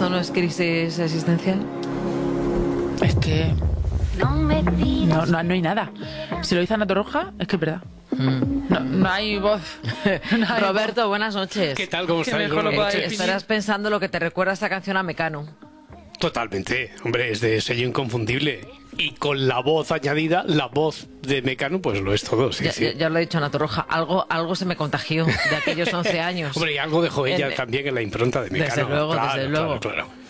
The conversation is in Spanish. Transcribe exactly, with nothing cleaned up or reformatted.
¿Esto no es crisis existencial? Es que no, no, no hay nada. Si lo dice Ana Torroja, es que es verdad. Mm. No, no hay voz. No hay Roberto, voz. Buenas noches. ¿Qué tal? ¿Cómo estás? Eh, estarás pensando lo que te recuerda esta canción a Mecano. Totalmente. Hombre, es de sello inconfundible. Y con la voz añadida, la voz de Mecano, pues lo es todo. Sí, ya, sí. ya, ya lo he dicho, Ana Torroja. Algo, algo se me contagió de aquellos once años. Hombre, y algo dejó ella en, también en la impronta de Mecano. Desde luego, claro, desde claro, luego. Claro, claro.